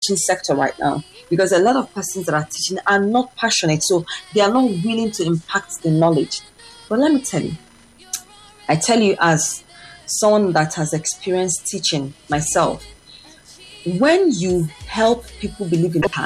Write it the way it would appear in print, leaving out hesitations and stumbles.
teaching sector right now, because a lot of persons that are teaching are not passionate, so they are not willing to impact the knowledge. But let me tell you, I tell you as someone that has experienced teaching myself, when you help people believe in the